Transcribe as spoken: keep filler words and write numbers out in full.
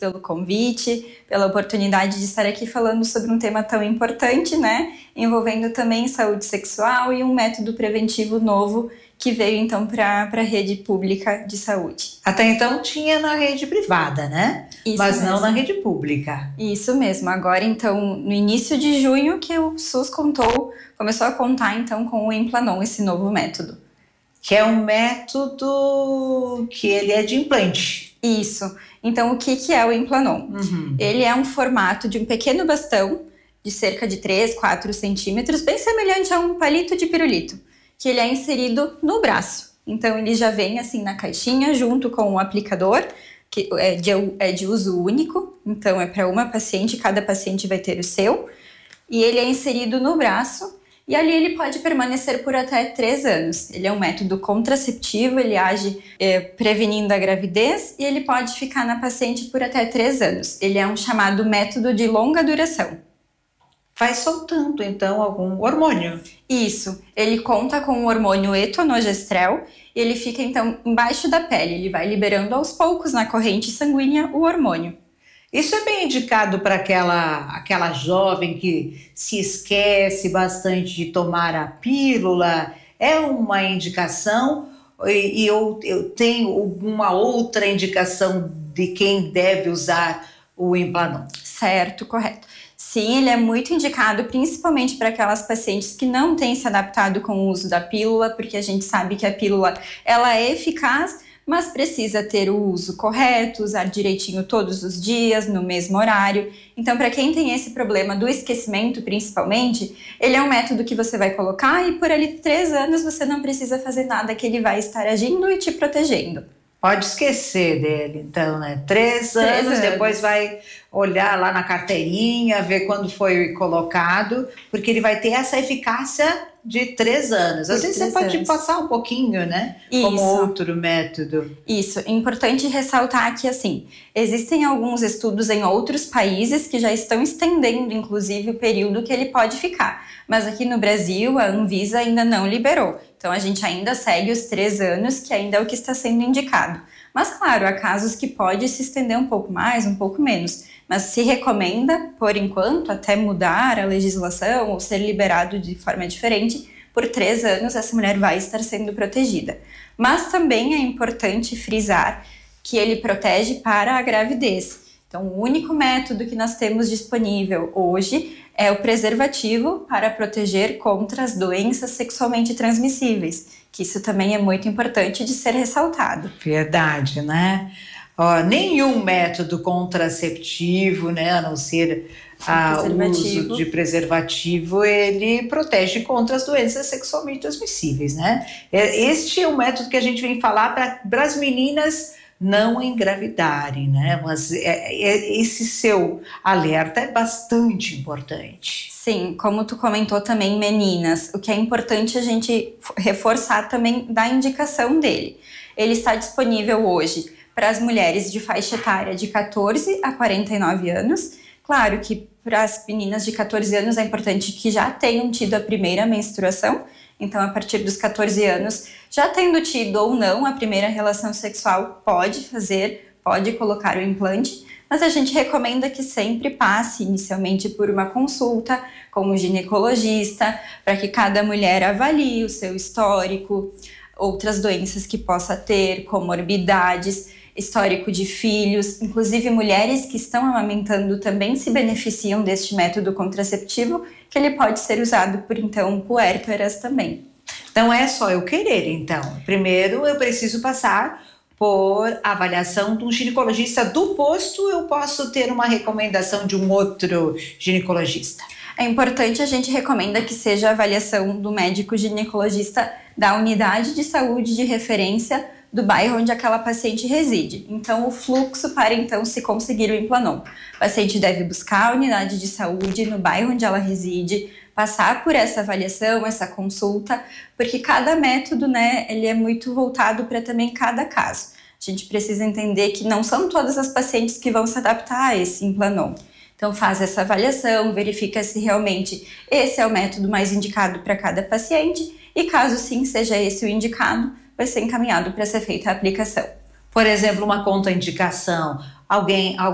pelo convite, pela oportunidade de estar aqui falando sobre um tema tão importante, né? Envolvendo também saúde sexual e um método preventivo novo que veio então para a rede pública de saúde. Até então tinha na rede privada, né? Isso Mas mesmo. Não na rede pública. Isso mesmo. Agora então, no início de junho, que o SUS contou, começou a contar então com o Implanon, esse novo método. Que é um método que ele é de implante. Isso. Então, o que, que é o Implanon? Uhum. Ele é um formato de um pequeno bastão de cerca de três, quatro centímetros, bem semelhante a um palito de pirulito, que ele é inserido no braço. Então, ele já vem assim na caixinha, junto com o aplicador, que é de, é de uso único. Então, é para uma paciente, cada paciente vai ter o seu. E ele é inserido no braço. E ali ele pode permanecer por até três anos. Ele é um método contraceptivo, ele age é, prevenindo a gravidez e ele pode ficar na paciente por até três anos. Ele é um chamado método de longa duração. Vai soltando, então, algum hormônio. Isso. Ele conta com o hormônio etonogestrel e ele fica, então, embaixo da pele. Ele vai liberando aos poucos na corrente sanguínea o hormônio. Isso é bem indicado para aquela, aquela jovem que se esquece bastante de tomar a pílula? É uma indicação e, e eu, eu tenho alguma outra indicação de quem deve usar o Implanon? Certo, correto. Sim, ele é muito indicado principalmente para aquelas pacientes que não têm se adaptado com o uso da pílula, porque a gente sabe que a pílula ela é eficaz, mas precisa ter o uso correto, usar direitinho todos os dias, no mesmo horário. Então, para quem tem esse problema do esquecimento, principalmente, ele é um método que você vai colocar e por ali três anos você não precisa fazer nada, que ele vai estar agindo e te protegendo. Pode esquecer dele, então, né? Três, Três anos, anos, depois vai olhar lá na carteirinha, ver quando foi colocado, porque ele vai ter essa eficácia de três anos. Às vezes você pode passar um pouquinho, né? Isso. Como outro método. Isso. É importante ressaltar que, assim, existem alguns estudos em outros países que já estão estendendo, inclusive, o período que ele pode ficar. Mas aqui no Brasil, a Anvisa ainda não liberou. Então, a gente ainda segue os três anos, que ainda é o que está sendo indicado. Mas, claro, há casos que pode se estender um pouco mais, um pouco menos. Mas se recomenda, por enquanto, até mudar a legislação ou ser liberado de forma diferente, por três anos essa mulher vai estar sendo protegida. Mas também é importante frisar que ele protege para a gravidez. Então, o único método que nós temos disponível hoje é o preservativo para proteger contra as doenças sexualmente transmissíveis, que isso também é muito importante de ser ressaltado. Verdade, né? Ó, nenhum método contraceptivo, né, a não ser o uso de preservativo, ele protege contra as doenças sexualmente transmissíveis, né? Este é um método que a gente vem falar para as meninas não engravidarem, né? Mas é, é, esse seu alerta é bastante importante. Sim, como tu comentou também, meninas, o que é importante a gente reforçar também da indicação dele. Ele está disponível hoje para as mulheres de faixa etária de catorze a quarenta e nove anos. Claro que para as meninas de catorze anos é importante que já tenham tido a primeira menstruação. Então, a partir dos catorze anos, já tendo tido ou não a primeira relação sexual, pode fazer, pode colocar o implante. Mas a gente recomenda que sempre passe inicialmente por uma consulta com o ginecologista, para que cada mulher avalie o seu histórico, outras doenças que possa ter, comorbidades, histórico de filhos. Inclusive, mulheres que estão amamentando também se beneficiam deste método contraceptivo, que ele pode ser usado por, então, puérperas também. Não é só eu querer, então. Primeiro, eu preciso passar por avaliação de um ginecologista do posto, eu posso ter uma recomendação de um outro ginecologista? É importante, a gente recomenda que seja a avaliação do médico ginecologista da unidade de saúde de referência do bairro onde aquela paciente reside. Então, o fluxo para, então, se conseguir o Implanon. O paciente deve buscar a unidade de saúde no bairro onde ela reside, passar por essa avaliação, essa consulta, porque cada método, né, ele é muito voltado para também cada caso. A gente precisa entender que não são todas as pacientes que vão se adaptar a esse Implanon. Então, faz essa avaliação, verifica se realmente esse é o método mais indicado para cada paciente e, caso sim seja esse o indicado, vai ser encaminhado para ser feita a aplicação. Por exemplo, uma contraindicação, alguém...